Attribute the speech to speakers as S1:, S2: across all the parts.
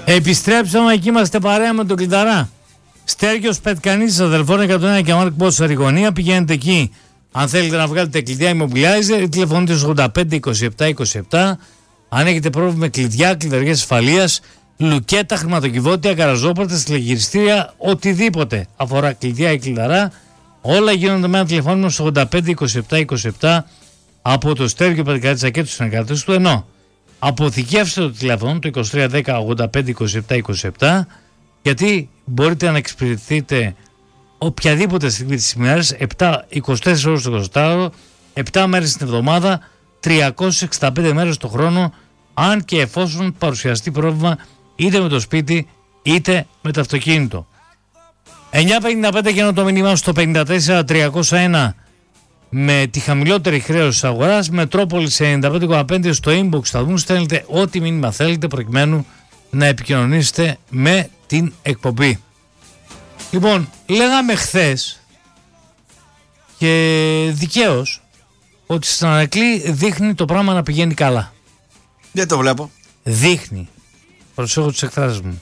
S1: Επιστρέψαμε, εκεί είμαστε παρέα με τον Κλειδαρά. Στέργιος Πετκανής, αδελφών 101 και Μάρκ Πόσο Αριγωνία. Πηγαίνετε εκεί αν θέλετε να βγάλετε κλειδιά Immobilizer. Τηλεφωνείτε στο 85 27 27. Αν έχετε πρόβλημα με κλειδιά, κλειδαριές ασφαλείας, λουκέτα, χρηματοκιβώτια, γαραζόπορτες, τηλεγυριστήρια, οτιδήποτε αφορά κλειδιά ή Κλειδαρά, όλα γίνονται με ένα τηλεφώνημα στο 85 27 27 από το Στέργιο Πετκανίτσα και τους συνεργάτες του. Ενώ αποθηκεύστε το τηλέφωνο το 2310 85 27 27, γιατί μπορείτε να εξυπηρετηθείτε οποιαδήποτε στιγμή της ημέρας, 24 ώρες το 24ωρο, 7 μέρες την εβδομάδα, 365 μέρες το χρόνο, αν και εφόσον παρουσιαστεί πρόβλημα είτε με το σπίτι είτε με το αυτοκίνητο. 9.55 και το μήνυμά στο 54.301 με τη χαμηλότερη χρέωση της αγοράς. Μετρόπολης 95.5 στο inbox θα δουν, στέλνετε ό,τι μήνυμα θέλετε προκειμένου να επικοινωνήσετε με την εκπομπή. Λοιπόν, λέγαμε χθες και δικαίως ότι στην Ανακλή δείχνει το πράγμα να πηγαίνει καλά.
S2: Δεν το βλέπω.
S1: Δείχνει. Προσέχω τις εκφράσεις μου.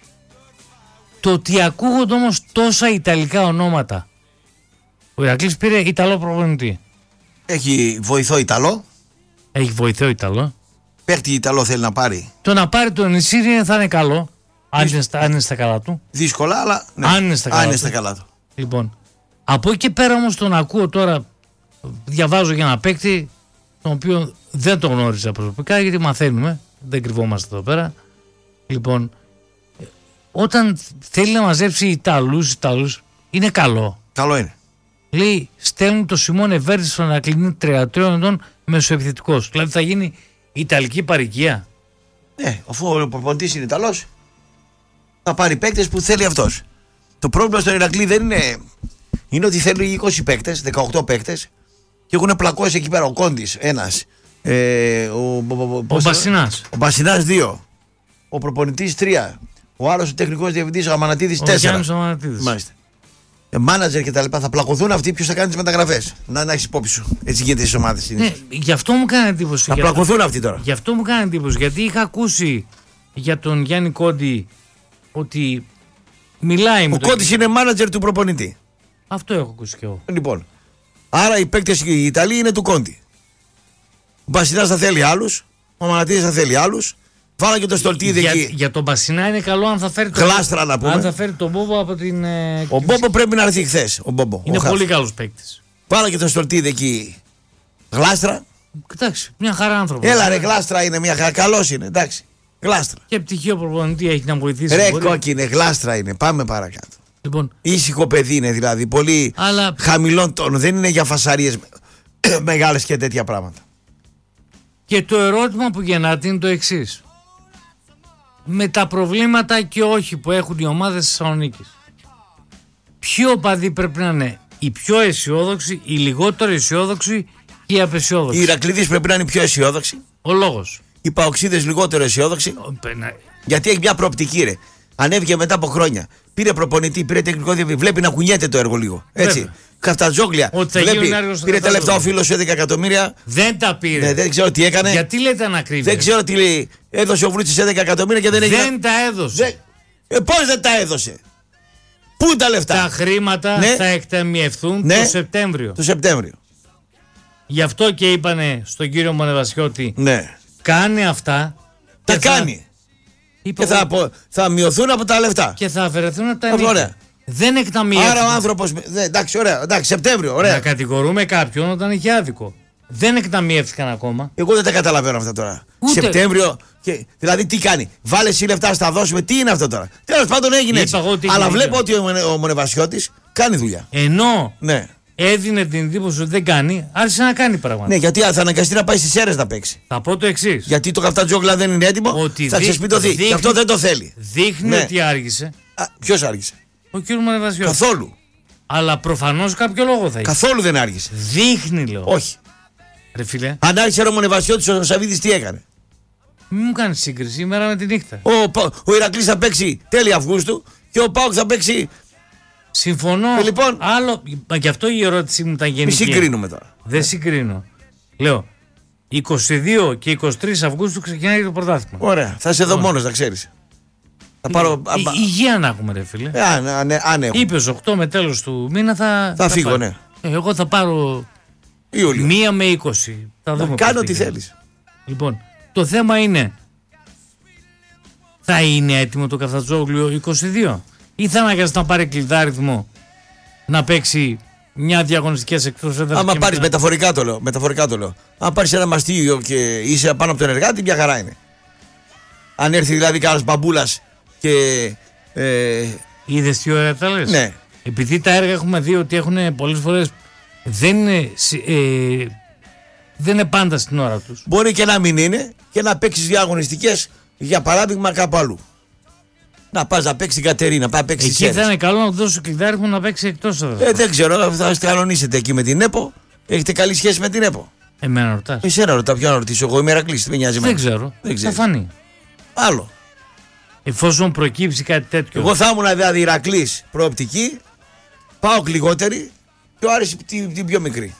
S1: Το ότι ακούγονται όμως τόσα ιταλικά ονόματα. Ο Ηρακλής πήρε Ιταλό προπονητή.
S2: Έχει βοηθό Ιταλό.
S1: Έχει βοηθό Ιταλό.
S2: Παίχτη Ιταλό θέλει να πάρει.
S1: Το να πάρει τον Ενσύρι θα είναι καλό. Αν είναι στα καλά του.
S2: Δύσκολα, αλλά ναι.
S1: Αν είναι στα καλά του. Λοιπόν, από εκεί και πέρα όμως τον ακούω τώρα. Διαβάζω για ένα παίκτη τον οποίο δεν τον γνώριζα προσωπικά, γιατί μαθαίνουμε. Δεν κρυβόμαστε εδώ πέρα. Λοιπόν, όταν θέλει να μαζέψει Ιταλούς, είναι καλό.
S2: Καλό είναι.
S1: Λέει, στέλνουν το Σιμώνε Βέρτη στον Ανακλή 33 ετών μεσοεπιθετικός. Δηλαδή θα γίνει Ιταλική παροικία.
S2: Ναι, αφού ο προπονητής είναι Ιταλός, θα πάρει παίκτες που θέλει αυτός. Το πρόβλημα στον Ηρακλή δεν είναι ότι θέλει 20 παίκτες, 18 παίκτες και έχουν πλακώσει εκεί πέρα ο Κόντης ένας, ο
S1: Μπασινάς.
S2: Ο Μπασινάς 2, ο προπονητής 3, ο άλλος ο τεχνικός διευθυντής ο Αμανατίδης 4.
S1: Γιάννης Αμανατίδης.
S2: Μάλιστα. Μάνατζερ και τα λοιπά, θα πλακωθούν αυτοί, ποιος θα κάνει τις μεταγραφές. Να έχεις υπόψη σου. Έτσι γίνεται στις ομάδες.
S1: Ναι, γι' αυτό μου κάνει εντύπωση.
S2: Θα πλακωθούν αυτοί τώρα.
S1: Γι' αυτό μου κάνει εντύπωση. Γιατί είχα ακούσει για τον Γιάννη Κόντι ότι μιλάει με
S2: ο Κόντις είναι μάνατζερ του προπονητή.
S1: Αυτό έχω ακούσει κι εγώ.
S2: Λοιπόν, άρα οι παίκτες οι Ιταλοί είναι του Κόντι. Ο Μπασινάς θα θέλει άλλους, ο Μανατίδης θα θέλει άλλους. Βάλα και το Στολτίδη εκεί.
S1: Για τον Μπασινά είναι καλό αν θα φέρει τον
S2: Γλάστρα να πούμε.
S1: Αν θα φέρει τον Μπόμπο από την.
S2: Ο Μπόμπο πρέπει να έρθει χθες.
S1: Είναι πολύ καλός παίκτης.
S2: Βάλα και το Στολτίδη εκεί. Γλάστρα.
S1: Εντάξει, μια χαρά άνθρωπος.
S2: Έλα ρε, Γλάστρα είναι μια χαρά. Καλός είναι, εντάξει. Γλάστρα.
S1: Και πτυχίο προπονητή έχει να βοηθήσει.
S2: Ρε κόκκινε, Γλάστρα είναι. Πάμε παρακάτω.
S1: Λοιπόν.
S2: Ήσυχο παιδί είναι δηλαδή. Πολύ χαμηλών τόνων. Δεν είναι για φασαρίες μεγάλες και τέτοια πράγματα. Και
S1: το ερώτημα που γεννάται είναι το εξής. Με τα προβλήματα και όχι που έχουν οι ομάδες της Θεσσαλονίκης, ποιοι οπαδοί πρέπει να είναι οι πιο αισιόδοξοι, οι λιγότερο αισιόδοξοι και οι απαισιόδοξοι?
S2: Οι Ηρακλήδες πρέπει να είναι πιο αισιόδοξοι.
S1: Ο λόγος.
S2: Οι Παοξίδες λιγότερο αισιόδοξοι. Γιατί έχει μια προοπτική, ρε. Ανέβηκε μετά από χρόνια. Πήρε προπονητή, πήρε τεχνικό διευθυντή. Βλέπει να κουνιέται το έργο λίγο. Έτσι. Καφταζόγλια. Πήρε τα λεφτά ο φίλος σου 11 εκατομμύρια.
S1: Δεν τα πήρε.
S2: Ναι, δεν ξέρω τι έκανε.
S1: Γιατί λέτε ανακρίβεια?
S2: Δεν ξέρω τι λέει. Έδωσε ο Βρούτσης 11 εκατομμύρια και δεν έγινε.
S1: Δεν τα έδωσε.
S2: Πώς δεν τα έδωσε? Πού τα λεφτά?
S1: Τα χρήματα θα εκταμιευθούν το Σεπτέμβριο.
S2: Το Σεπτέμβριο.
S1: Γι' αυτό και είπανε στον κύριο Μονεβασιώτη, κάνει αυτά.
S2: Τα κάνει. Και θα μειωθούν από τα λεφτά.
S1: Και θα αφαιρεθούν από τα ενίκια. Δεν εκταμιεύτηκαν.
S2: Άρα ο άνθρωπος. Εντάξει, ωραία. Εντάξει, Σεπτέμβριο. Ωραία.
S1: Να κατηγορούμε κάποιον όταν έχει άδικο. Δεν εκταμιεύτηκαν ακόμα.
S2: Εγώ δεν τα καταλαβαίνω αυτά τώρα. Ούτε. Σεπτέμβριο. Δηλαδή τι κάνει? Βάλε εσύ λεφτά, στα δώσουμε. Τι είναι αυτό τώρα? Τέλος πάντων έγινε έτσι. Αλλά βλέπω ότι ο Μονεβασιώτης κάνει δουλειά.
S1: Ενώ έδινε την εντύπωση ότι δεν κάνει, άρχισε να κάνει πράγματα.
S2: Ναι, γιατί θα αναγκαστεί να πάει στις αίρες να παίξει.
S1: Θα πω το εξής.
S2: Γιατί το καφτατζόγλα δεν είναι έτοιμο, θα ξεσπιτωθεί. Και αυτό δεν το θέλει.
S1: Δείχνει ότι άργησε.
S2: Ποιος άργησε?
S1: Ο κ. Μονεβασιώτης.
S2: Καθόλου.
S1: Αλλά προφανώς κάποιο λόγο θα έχει.
S2: Καθόλου δεν άργησε.
S1: Δείχνει, λέω.
S2: Όχι.
S1: Ρε φίλε.
S2: Αν άρχισε ο Μονεβασιώτης, ο Σαββίδης τι έκανε?
S1: Μην μου κάνει σύγκριση ημέρα με τη νύχτα.
S2: Ο Ηρακλής θα παίξει τέλη Αυγούστου και ο ΠΑΟΚ θα παίξει.
S1: Συμφωνώ.
S2: Λοιπόν,
S1: άλλο. Μα γι' αυτό η ερώτησή μου ήταν γενική.
S2: Μη συγκρίνουμε τώρα.
S1: Δεν συγκρίνω. Λέω 22 και 23 Αυγούστου ξεκινάει το πρωτάθλημα.
S2: Ωραία. Θα είσαι εδώ μόνος, να ξέρεις. Θα πάρω.
S1: Υγεία να έχουμε, ρε φίλε.
S2: Αν έχω.
S1: Είπες 8 με τέλος του μήνα θα
S2: φύγω,
S1: πάρω.
S2: ναι.
S1: Εγώ θα πάρω
S2: Ιούλιο.
S1: 1 με 20. Θα δούμε.
S2: Κάνω ό,τι θέλεις.
S1: Λοιπόν, το θέμα είναι, θα είναι έτοιμο το Καφτατζόγλιο 22 ή θα αναγκαστεί να πάρει κλειδάριθμο να παίξει μια διαγωνιστικές εκτός έδρας?
S2: Άμα πάρεις μεταφορικά το λέω. Αν πάρεις ένα μαστίγιο και είσαι πάνω από τον εργάτη, μια χαρά είναι. Αν έρθει δηλαδή κανένας μπαμπούλας και.
S1: Είδες τι ωραία τα λες?
S2: Ναι.
S1: Επειδή τα έργα έχουμε δει ότι έχουν πολλές φορές δεν είναι πάντα στην ώρα τους.
S2: Μπορεί και να μην είναι και να παίξεις διαγωνιστικές, για παράδειγμα, κάπου αλλού. Να πας να παίξεις την Κατερίνα, να παίξεις.
S1: Εκεί θα είναι καλό να δώσει κλειδάριθμο να παίξει εκτός έδρας.
S2: Δεν ξέρω, θα κανονίσετε εκεί με την ΕΠΟ. Έχετε καλή σχέση με την ΕΠΟ?
S1: Εμένα ρωτάς?
S2: Εσένα ρωτά, ποιο να ρωτήσω εγώ, είμαι Ηρακλής, με νοιάζει.
S1: Δεν ξέρω. Θα φανεί.
S2: Άλλο.
S1: Εφόσον προκύψει κάτι τέτοιο.
S2: Εγώ θα ήμουν δηλαδή Ηρακλής προοπτική, πάω λιγότερη και ο Άρης την πιο μικρή.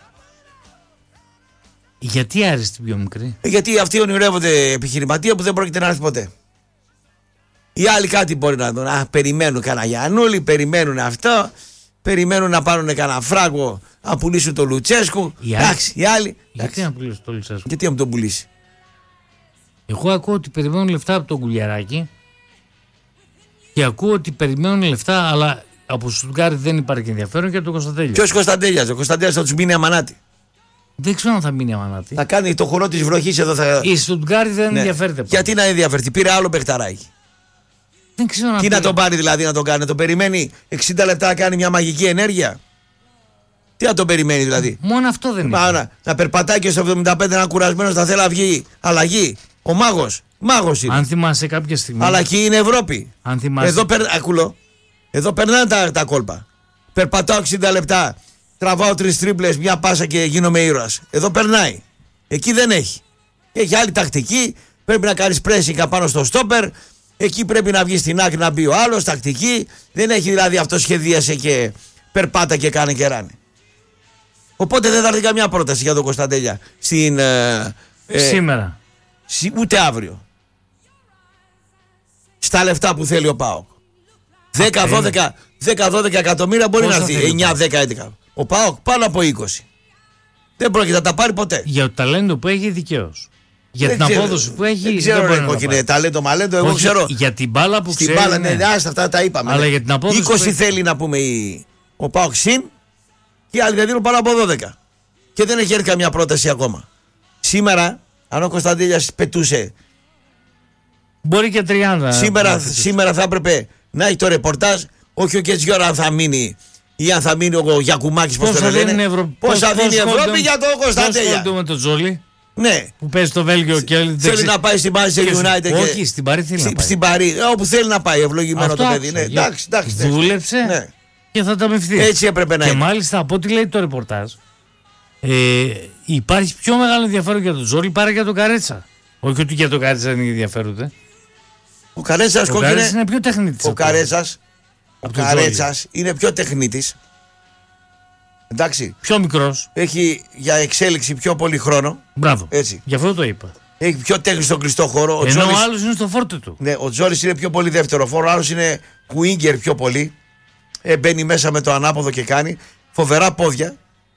S1: Γιατί Άρης την πιο μικρή?
S2: Γιατί αυτοί ονειρεύονται επιχειρηματία που δεν πρόκειται να έρθει ποτέ. Οι άλλοι κάτι μπορεί να δουν. Περιμένουν κανένα Γιαννούλη, περιμένουν αυτό, περιμένουν να πάρουν κανένα φράγκο να πουλήσουν το Λουτσέσκου. Εντάξει, οι άλλοι.
S1: Γιατί να πουλήσουν το Λουτσέσκου?
S2: Γιατί να μου τον πουλήσει?
S1: Εγώ ακούω ότι περιμένουν λεφτά από τον Κουλιαράκη και ακούω ότι περιμένουν λεφτά, αλλά από Στουτγκάρδη δεν υπάρχει ενδιαφέρον και από τον Κωνσταντέλια.
S2: Ποιος Κωνσταντέλιας? Ο Κωνσταντέλιας θα τους μείνει αμανάτη.
S1: Δεν ξέρω αν θα μείνει αμανάτη.
S2: Θα κάνει το χορό της βροχής εδώ.
S1: Η Στουτγκάρδη δεν ενδιαφέρεται.
S2: Γιατί να ενδιαφερθεί? Πήρε άλλο παιχταράκι.
S1: Δεν ξέρω.
S2: Τι να τον πάρει δηλαδή, να τον κάνει? Να τον περιμένει 60 λεπτά να κάνει μια μαγική ενέργεια? Τι να τον περιμένει δηλαδή?
S1: Μόνο αυτό δεν είναι.
S2: Να περπατάει και στο 75 να κουρασμένος, να θέλει να βγει αλλαγή. Ο μάγος είναι.
S1: Αν θυμάσαι κάποια στιγμή.
S2: Αλλά εκεί είναι Ευρώπη.
S1: Αν θυμάσαι.
S2: Εδώ περνάνε τα κόλπα. Περπατάω 60 λεπτά, τραβάω 3 τρίπλες, μια πάσα και γίνομαι ήρωας. Εδώ περνάει. Εκεί δεν έχει. Έχει άλλη τακτική. Πρέπει να κάνεις pressing απάνω στο στόπερ. Εκεί πρέπει να βγει στην άκρη να μπει ο άλλος. Τακτική. Δεν έχει δηλαδή αυτό σχεδίασε και περπάτα και κάνε και ράνε. Οπότε δεν θα έρθει καμιά πρόταση για τον Κωνσταντέλια
S1: σήμερα.
S2: Ούτε αύριο. Στα λεφτά που θέλει ο ΠΑΟΚ. 10-12 εκατομμύρια μπορεί να έρθει. 9-10-11. Ο ΠΑΟΚ πάνω από 20. Δεν πρόκειται να τα πάρει ποτέ.
S1: Για το ταλέντο που έχει δικαίως. Για την απόδοση που έχει.
S2: Δεν ξέρω ρε κόκκινε, ταλέντο μαλέντο. Εγώ ξέρω.
S1: Για την μπάλα που ξέρει.
S2: Στην μπάλα, ναι, αυτά τα είπαμε.
S1: Αλλά για την απόδοση
S2: 20 θέλει να πούμε ο ΠΑΟΚ συν και οι άλλοι δεν δίνουν πάνω από 12. Και δεν έχει έρθει καμιά πρόταση ακόμα. Σήμερα, αν ο Κωνσταντέλιας πετούσε.
S1: Μπορεί και 30.
S2: Σήμερα θα έπρεπε να έχει το ρεπορτάζ, όχι ο Κετζιόρα αν θα μείνει ή αν θα μείνει ο Γιακουμάκης. Πώς θα δίνει η Ευρώπη για τον Κωνσταντέλια.
S1: Πώς με τον Τζόλι.
S2: Ναι.
S1: Που παίζει στο Βέλγιο και
S2: θέλει να πάει στην Manchester United.
S1: Όχι, στην Παρί θέλει να πάει.
S2: Στην Παρί, όπου θέλει να πάει, ευλογημένο το παιδί. Εντάξει.
S1: Δούλεψε και θα τα μευθεί.
S2: Έτσι έπρεπε να είναι.
S1: Και μάλιστα από ό,τι λέει το ρεπορτάζ, υπάρχει πιο μεγάλο ενδιαφέρον για τον Τζόλι παρά για τον Καρέτσα. Όχι ότι για τον Καρέτσα δεν ενδιαφέρονται.
S2: Ο Καρέτσας
S1: είναι πιο τεχνίτης.
S2: Ο Καρέτσας είναι πιο τεχνίτης. Εντάξει.
S1: Πιο μικρός.
S2: Έχει για εξέλιξη πιο πολύ χρόνο.
S1: Μπράβο.
S2: Έτσι.
S1: Γι' αυτό το είπα.
S2: Έχει πιο τέχνη στον κλειστό χώρο.
S1: Ενώ ο άλλος είναι στο φόρτε του.
S2: Ναι, ο Τζόλις είναι πιο πολύ δεύτερο φόρο. Ο άλλος είναι κουίγκερ πιο πολύ. Μπαίνει μέσα με το ανάποδο και κάνει. Φοβερά πόδια.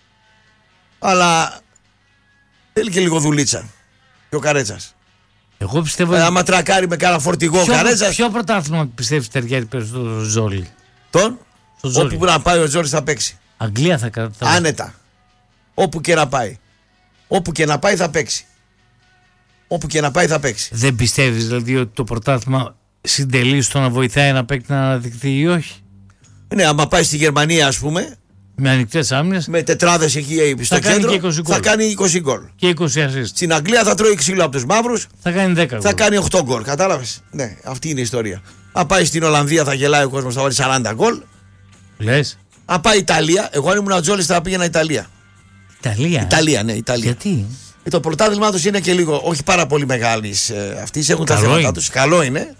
S2: Αλλά θέλει και λίγο δουλίτσα. Και ο Καρέτσας.
S1: Εγώ πιστεύω.
S2: Άμα τρακάρει με κάνα φορτηγό ο Καρέτσας.
S1: Ποιο πρωτάθλημα πιστεύεις ταιριάζει περισσότερο στο Τζόλι?
S2: Όπου να πάει ο Τζόλις θα παίξει.
S1: Αγγλία θα κάνει.
S2: Άνετα. Όπου και να πάει. Όπου και να πάει θα παίξει. Όπου και να πάει θα παίξει.
S1: Δεν πιστεύεις δηλαδή ότι το πρωτάθλημα συντελεί στο να βοηθάει ένα παίκτη να αναδειχθεί ή όχι?
S2: Ναι, άμα πάει στη Γερμανία ας πούμε.
S1: Με ανοιχτές άμυνες.
S2: Με τετράδες εκεί στο κέντρο. Θα κάνει 20 γκολ.
S1: Και 20 assist.
S2: Στην Αγγλία θα τρώει ξύλο από τους μαύρους.
S1: Θα κάνει 10 γκολ.
S2: Θα κάνει 8 γκολ. Κατάλαβες? Ναι, αυτή είναι η ιστορία. Αν πάει στην Ολλανδία θα γελάει ο κόσμος, θα βάλει 40 γκολ.
S1: Λες?
S2: Αν πάει Ιταλία, εγώ αν ήμουν ο Τζόλις θα πήγαινα Ιταλία. Ιταλία, ναι, Ιταλία.
S1: Γιατί?
S2: Το πρωτάθλημά τους είναι και λίγο, όχι πάρα πολύ μεγάλης αυτής, έχουν τα θέματα τους. Καλό είναι.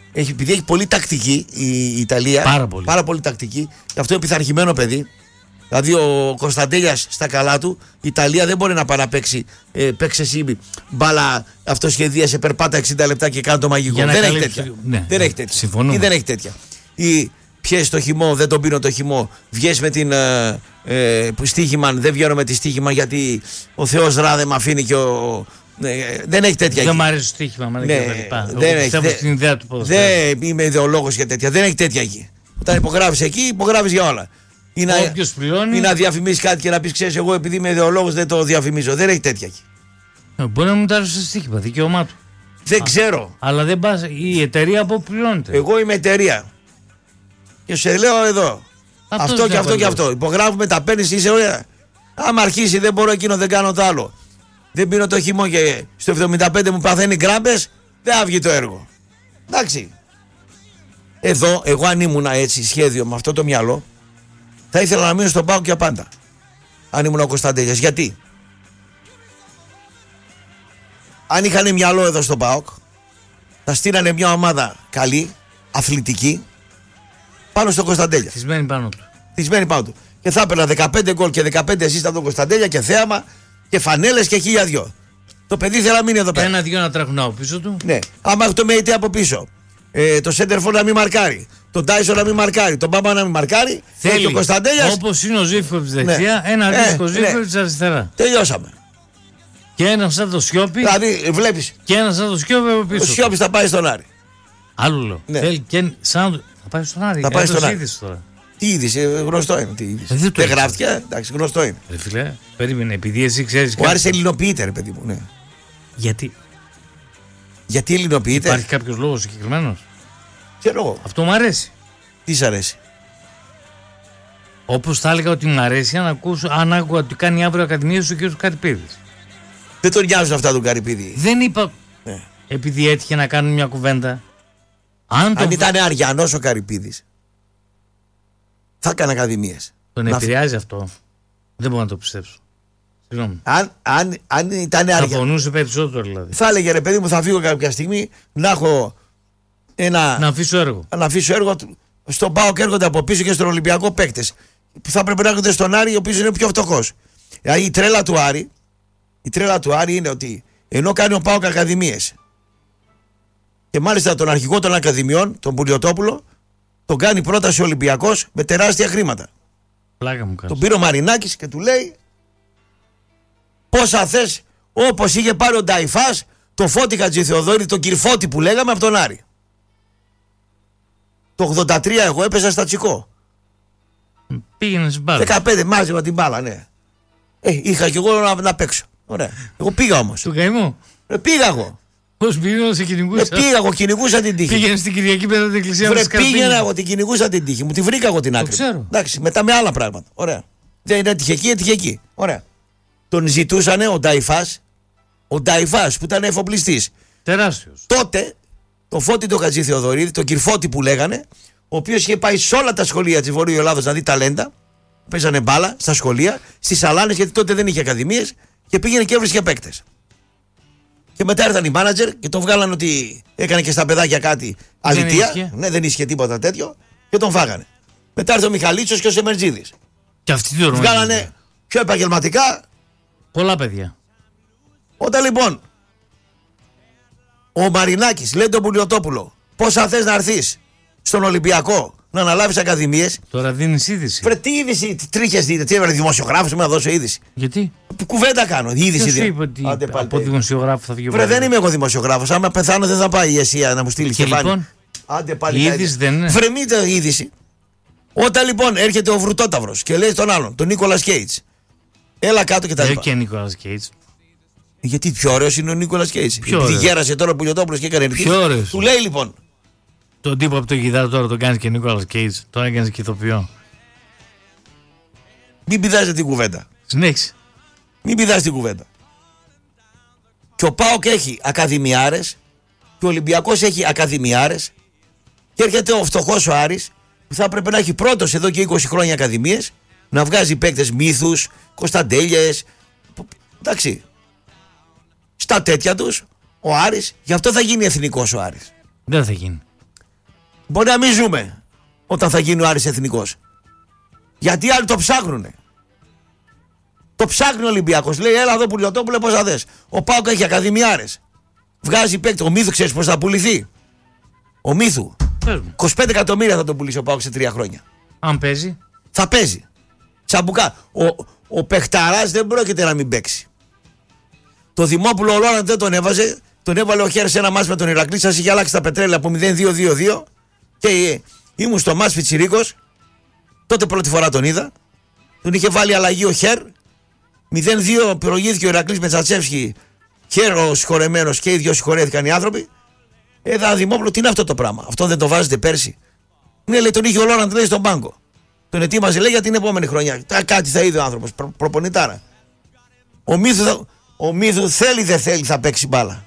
S2: Επειδή έχει πολύ τακτική η Ιταλία.
S1: Πάρα πολύ
S2: τακτική. Γι' αυτό είναι πειθαρχημένο παιδί. Δηλαδή ο Κωνσταντέλιας στα καλά του, η Ιταλία δεν μπορεί να πάει να παίξει. Παίξε εσύ μπάλα, αυτοσχεδίασε, περπάτα 60 λεπτά και κάνει το μαγικό. Δεν έχει τέτοια.
S1: Ναι,
S2: δεν έχει τέτοια.
S1: Συμφωνούμε.
S2: Ή δεν έχει τέτοια. Ή πιέζει το χυμό, δεν τον πίνω το χυμό. Βγες με την στοίχημαν, δεν βγαίνω με τη στοίχημαν γιατί ο Θεός ρά δεν με αφήνει και ο. Δεν έχει τέτοια.
S1: Δεν μου αρέσει το στοίχημα, δεν
S2: πιστεύω
S1: στην ιδέα του ποδοσφαίρου.
S2: Δεν είμαι ιδεολόγος για τέτοια. Δεν έχει τέτοια εκεί. Όταν υπογράφεις εκεί, υπογράφεις για όλα.
S1: Όποιος πληρώνει.
S2: Ή να διαφημίσεις κάτι και να πεις, ξέρεις, εγώ επειδή είμαι ιδεολόγος δεν το διαφημίζω. Δεν έχει τέτοια εκεί.
S1: Μπορεί να μου τα άρεσε το στοίχημα, δικαίωμά του.
S2: Δεν ξέρω.
S1: Αλλά δεν πας, η εταιρεία από πού πληρώνεται.
S2: Εγώ είμαι εταιρεία. Και σε λέω εδώ. Αυτό και αυτό και αυτό. Υπογράφουμε, τα παίρνεις, είσαι ωραία. Άμα αρχίσει, δεν μπορώ εκείνο, δεν κάνω το άλλο. Δεν πίνω το χυμό και στο 75 μου παθαίνει γκράμπες, δεν θα βγει το έργο. Εντάξει. Εδώ, εγώ αν ήμουν έτσι σχέδιο με αυτό το μυαλό, θα ήθελα να μείνω στον ΠΑΟΚ για πάντα. Αν ήμουν ο Κωνσταντέλιας. Γιατί? Αν είχαν μυαλό εδώ στον ΠΑΟΚ, θα στείλανε μια ομάδα καλή, αθλητική, πάνω στον Κωνσταντέλια.
S1: Θυσμένη πάνω του.
S2: Θυσμένη πάνω του. Και θα έπαιρνα 15 γκολ και 15 assist από τον Κωνσταντέλια και θέαμα και φανέλες και 1002. Το παιδί θέλει να μείνει εδώ πέρα.
S1: Ένα-δυο να τρέχουν από πίσω του.
S2: Ναι. Άμα έχει το ΜΕΙΤΕ από πίσω. Το Σέντερφορ να μην μαρκάρει. Τον Τάισον να μην μαρκάρει. Τον Μπάμπα να μην μαρκάρει.
S1: Θέλει.
S2: Ο Κωνσταντέλιας.
S1: Όπως είναι ο Ζήφκοβιτς δεξιά, ένα αντίστοιχο Ζήφκοβιτς αριστερά.
S2: Τελειώσαμε.
S1: Και ένα σαν το Σιώπη.
S2: Δηλαδή βλέπεις.
S1: Και ένα σαν το Σιώπη από πίσω.
S2: Ο Σιώπης θα πάει στον Άρη.
S1: Άλλο λέω.
S2: Ναι.
S1: Θέλει και σαν. Θα πάει στον Άρη.
S2: Θα πάει στον Άρη.
S1: Τώρα.
S2: Τι είδηση, γνωστό είναι. Τι είδηση. Δεν γράφτηκε, εντάξει, γνωστό είναι.
S1: Ρε φίλε, περίμενε, επειδή εσύ ξέρεις.
S2: Ο Άρης ελληνοποιείται, ρε παιδί μου. Ναι.
S1: Γιατί?
S2: Γιατί ελληνοποιείται?
S1: Υπάρχει κάποιος λόγος συγκεκριμένος?
S2: Ξέρω εγώ.
S1: Αυτό μου αρέσει.
S2: Τι σ' αρέσει?
S1: Όπως θα έλεγα ότι μου αρέσει αν άκουγα ότι κάνει αύριο ακαδημίες ο κ. Καρυπίδης.
S2: Δεν τον νοιάζουν αυτά τον Καρυπίδη.
S1: Δεν είπα. Ναι. Επειδή έτυχε να κάνουν μια κουβέντα.
S2: Αν ήταν Αριανός ο Καρυπίδης, θα έκανε ακαδημίες.
S1: Τον επηρεάζει αυτό. Δεν μπορώ να το πιστέψω. Συγγνώμη.
S2: Αν ήταν
S1: Αριανός. Θα πονούσε περισσότερο δηλαδή.
S2: Θα έλεγε, ρε παιδί μου, θα φύγω κάποια στιγμή να έχω ένα.
S1: Να αφήσω έργο.
S2: Να αφήσω έργο. Στον ΠΑΟΚ έρχονται από πίσω και στον Ολυμπιακό παίκτες που θα πρέπει να έρχονται στον Άρη, ο οποίος είναι πιο φτωχός. Δηλαδή η τρέλα του Άρη είναι ότι ενώ κάνει ο ΠΑΟΚ ακαδημίες και μάλιστα τον αρχηγό των ακαδημιών, τον Πουλιοτόπουλο, τον κάνει πρόταση ο Ολυμπιακός με τεράστια χρήματα.
S1: Πλάκα μου κάνει.
S2: Τον πήρε ο Μαρινάκης και του λέει πόσα θες, όπως είχε πάρει ο Νταϊφάς, το Φώτη Χατζηθεοδόρη, τον Κυρφώτη που λέγαμε από τον Άρη. Το 83 εγώ έπαιζα στα Τσικό.
S1: Πήγαινε στην μπάλα.
S2: 15 μάζευα την μπάλα, ναι. Είχα κι εγώ να παίξω. Ωραία. Εγώ πήγα όμως.
S1: Του καημού.
S2: Πήγα εγώ.
S1: Πώς πήγαινε, σε κυνηγούσα?
S2: Πήγα εγώ, κυνηγούσα την τύχη.
S1: Πήγαινε στην Κυριακή πέρα την εκκλησία.
S2: Πήγαινα εγώ, την κυνηγούσα την τύχη. Μου τη βρήκα εγώ την άκρη.
S1: Το ξέρω.
S2: Εντάξει, μετά με άλλα πράγματα. Ωραία. Δεν έτυχε εκεί, έτυχε εκεί. Ωραία. Τον ζητούσανε ο Νταϊφάς που ήταν εφοπλιστής.
S1: Τεράστιος.
S2: Τότε το Φώτη τον Χατζηθεοδωρίδη, τον Κυρφώτη που λέγανε, ο οποίος είχε πάει σε όλα τα σχολεία της Βορείου Ελλάδος να δει ταλέντα. Παίζανε μπάλα στα σχολεία, στις σαλάνες, γιατί τότε δεν είχε ακαδημίες και πήγαινε και έβρισκε παίκτες. Και μετά ήρθαν οι μάνατζερ και τον βγάλαν ότι έκανε και στα παιδάκια κάτι αλητεία. Ναι, δεν ίσχυε τίποτα τέτοιο και τον φάγανε. Μετά ήρθε ο Μιχαλίτσος και ο Σεμερτζίδης.
S1: Και αυτοί τον
S2: βγάλανε πιο επαγγελματικά.
S1: Πολλά παιδιά.
S2: Όταν λοιπόν ο Μαρινάκης λέει τον Πουλιοτόπουλο, πόσα θες να έρθεις στον Ολυμπιακό να αναλάβεις ακαδημίες.
S1: Τώρα δίνεις είδηση.
S2: Βρε, τι είδηση, τρίχες δείτε, τι έβαλε δημοσιογράφος να δώσω είδηση.
S1: Γιατί?
S2: Κουβέντα κάνω, είδηση.
S1: Ποιος είπε ότι από δημοσιογράφο θα βγει?
S2: Βρε, δεν είμαι εγώ δημοσιογράφος. Άμα πεθάνω δεν θα πάει η ΕΣΥΑ να μου στείλει
S1: και λοιπόν,
S2: άντε πάλι.
S1: Η είδηση δεν είναι.
S2: Βρε, μήτε είδηση. Όταν λοιπόν έρχεται ο Βρουτόταυρος και λέει στον άλλον, τον Νίκολας Κέιτς, έλα κάτω και τα λοιπά.
S1: Και Νίκολας Κέιτς.
S2: Γιατί πιο ωραίος είναι ο Νίκολας Κέιτς. Επειδή γέρασε τώρα ο Πουλιοτόπουλος και έκανε
S1: νικητή.
S2: Του λέει λοιπόν.
S1: Τον τύπο από το Γιδάρο τώρα τον κάνεις και Νίκολας Κέιτς. Τώρα έκανες και ηθοποιό.
S2: Μην πηδάζετε την κουβέντα.
S1: Συνέχισε.
S2: Μην πηδάς την κουβέντα. Και ο ΠΑΟΚ έχει ακαδημιάρες και ο Ολυμπιακός έχει ακαδημιάρες και έρχεται ο φτωχός ο Άρης που θα πρέπει να έχει πρώτος εδώ και 20 χρόνια ακαδημίες, να βγάζει παίκτες Μύθους, Κωνσταντέλιες, εντάξει, στα τέτοια τους ο Άρης, γι' αυτό θα γίνει εθνικός ο Άρης.
S1: Δεν θα γίνει.
S2: Μπορεί να μην ζούμε όταν θα γίνει ο Άρης εθνικός. Γιατί άλλοι το ψάχνουνε. Το ψάχνει ο Ολυμπιακός. Λέει, έλα εδώ Πουλιοτόπουλε, πώς θα δες. Ο ΠΑΟΚ έχει ακαδημιάρες. Βγάζει παίκτη. Ο Μύθου ξέρεις πώς θα πουληθεί. Ο Μύθου. 25 εκατομμύρια θα τον πουλήσει ο ΠΑΟΚ σε 3 χρόνια.
S1: Αν παίζει.
S2: Θα παίζει. Τσαμπουκά. Ο παιχταράς δεν πρόκειται να μην παίξει. Το Δημόπουλο ο Λόραντ δεν τον έβαζε. Τον έβαλε ο Χέρ σε ένα μάτς με τον Ηρακλή. Σας είχε αλλάξει τα πετρέλαια από 0-2-2-2. Και ήμουν στο μάτς Πιτσιρίκος. Τότε πρώτη φορά τον είδα. Τον είχε βάλει αλλαγή ο Χέρ. 0-2 προηγήθηκε ο Ηρακλής με Τσατσεύσκι. Χέρ ο συγχωρεμένος και οι δυο συγχωρέθηκαν οι άνθρωποι. Δημόπουλο, τι είναι αυτό το πράγμα. Αυτό δεν το βάζετε πέρσι. Ναι, λέει, τον είχε ο Λόραντ, λέει, στον πάγκο. Τον ετοίμαζε, λέει, για την επόμενη χρονιά. Κάτι θα είδε ο άνθρωπος. Προπονητάρα. Ο Μύθου θέλει, δεν θέλει, θα παίξει μπάλα.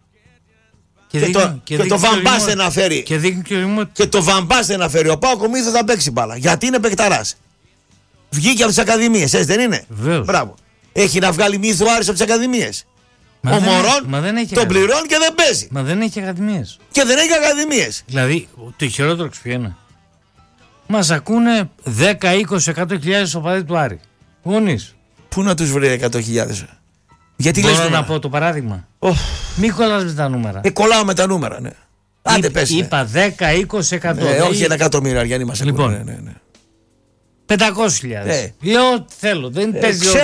S2: Και το Βαμπάστε να φέρει. Και το Βαμπάστε να φέρει. Ο ΠΑΟΚ ο Μύθου θα παίξει μπάλα. Γιατί είναι παικταράς. Βγήκε από τις ακαδημίες, έτσι δεν είναι.
S1: Βεβαίως.
S2: Μπράβο. Έχει να βγάλει Μύθου Άρης από τις ακαδημίες. Ο Μωρόν τον πληρώνει και δεν παίζει.
S1: Μα δεν έχει ακαδημίες.
S2: Και δεν έχει ακαδημίες.
S1: Δηλαδή, το χειρότερο ξυπιένα. Μας ακούνε 10-20-100.000 οπαδοί του Άρη. Γονείς.
S2: Πού να τους βρει 100.000. Γιατί
S1: μπορώ να πω το παράδειγμα. Μην κολλάς με τα νούμερα.
S2: Κολλάω με τα νούμερα, ναι. Άντε πες.
S1: Είπα 10-20-100.
S2: Όχι 1 εκατομμύριο, Αργιάννη μας ακούνε.
S1: Λοιπόν, 500.000. Λέω ό,τι θέλω. Δεν παίζει.